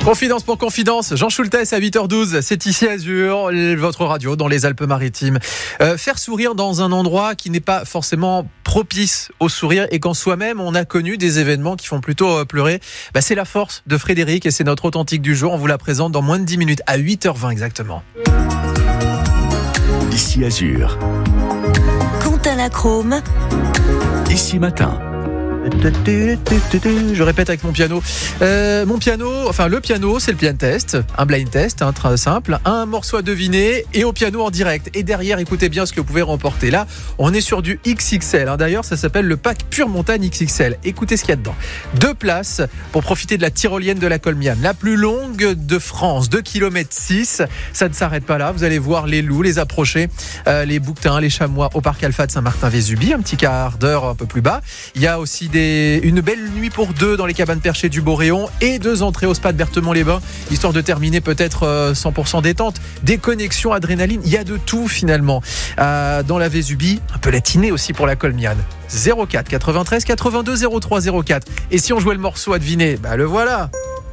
Confidence pour confidence, Jean Schultes à 8h12, c'est ici Azur, votre radio dans les Alpes-Maritimes. Faire sourire dans un endroit qui n'est pas forcément propice au sourire et quand soi-même on a connu des événements qui font plutôt pleurer, c'est la force de Frédéric et c'est notre authentique du jour. On vous la présente dans moins de 10 minutes, à 8h20 exactement. Ici Azur. Quentin Lachrome. Ici Matin. Je répète avec mon piano. Le piano, c'est le piano test, un blind test, très simple, un morceau à deviner et au piano en direct. Et derrière, écoutez bien ce que vous pouvez remporter. Là, on est sur du XXL. D'ailleurs, ça s'appelle le pack Pure Montagne XXL. Écoutez ce qu'il y a dedans. 2 places pour profiter de la tyrolienne de la Colmiane, la plus longue de France, 2,6 km. Ça ne s'arrête pas là. Vous allez voir les loups, les approcher, les bouquetins, les chamois au parc Alpha de Saint-Martin-Vésubie, un petit quart d'heure un peu plus bas. Il y a aussi une belle nuit pour 2 dans les cabanes perchées du Beauréon et 2 entrées au spa de Berthemont-les-Bains, histoire de terminer peut-être 100% détente, des connexions adrénaline, il y a de tout finalement. Dans la Vésubie, un peu latiné aussi pour la Colmiane. 04 93 82 03 04. Et si on jouait le morceau à deviner, le voilà.